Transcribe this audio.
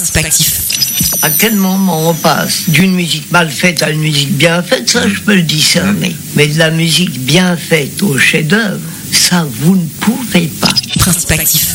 Principatif. À quel moment on passe d'une musique mal faite à une musique bien faite, ça je peux le discerner. Mais de la musique bien faite au chef-d'œuvre, ça vous ne pouvez pas. Principatif.